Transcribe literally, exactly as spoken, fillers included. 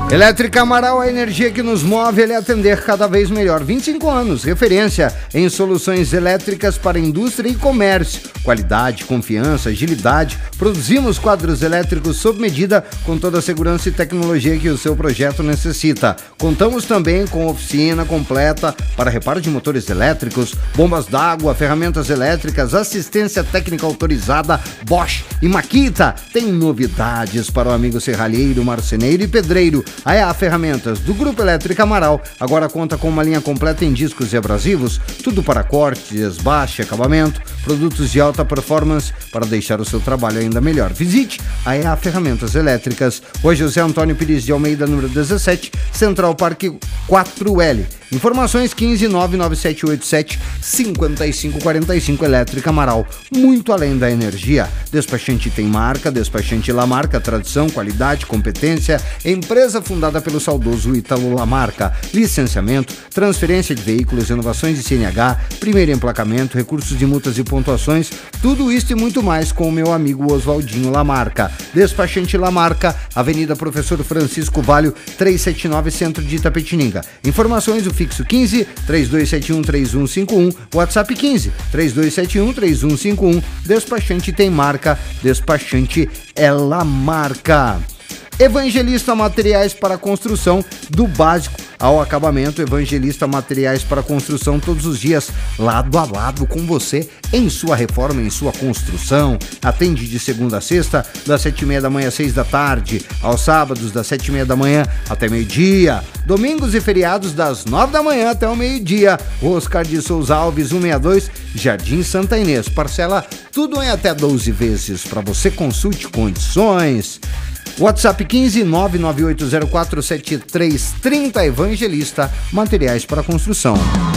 Elétrica Amaral, a energia que nos move é atender cada vez melhor. vinte e cinco anos, referência em soluções elétricas para indústria e comércio. Qualidade, confiança, agilidade. Produzimos quadros elétricos sob medida com toda a segurança e tecnologia que o seu projeto necessita. Contamos também com oficina completa para reparo de motores elétricos, bombas d'água, ferramentas elétricas, assistência técnica autorizada, Bosch e Makita. Tem novidades para o amigo serralheiro, marceneiro e pedreiro. A E A Ferramentas do Grupo Elétrica Amaral agora conta com uma linha completa em discos e abrasivos, tudo para corte, desbaste, acabamento, produtos de alta performance para deixar o seu trabalho ainda melhor. Visite a E A Ferramentas Elétricas, hoje José Antônio Pires de Almeida, número dezessete, Central Parque quatro L. Informações quinze nove nove sete oito sete cinco cinco quatro cinco. Elétrica Amaral, muito além da energia. Despachante tem marca, Despachante Lamarca, tradição, qualidade, competência. Empresa fundada pelo saudoso Ítalo Lamarca. Licenciamento, transferência de veículos, renovações de C N H, primeiro emplacamento, recursos de multas e pontuações, tudo isso e muito mais com o meu amigo Oswaldinho Lamarca. Despachante Lamarca, Avenida Professor Francisco Valho, trezentos e setenta e nove, Centro de Itapetininga. Informações, o fixo quinze, três dois sete um, três um cinco um, WhatsApp quinze, três dois sete um, três um cinco um. Despachante tem marca, Despachante é Lamarca. Evangelista Materiais para Construção, do básico ao acabamento. Evangelista Materiais para Construção, todos os dias, lado a lado com você, em sua reforma, em sua construção. Atende de segunda a sexta, das sete e meia da manhã às seis da tarde, aos sábados, das sete e meia da manhã até meio-dia, domingos e feriados, das nove da manhã até o meio-dia. Oscar de Souza Alves, cento e sessenta e dois, Jardim Santa Inês. Parcela tudo em até doze vezes, para você consulte condições. WhatsApp quinze nove nove oito zero quatro sete três três zero. Evangelista Materiais para Construção.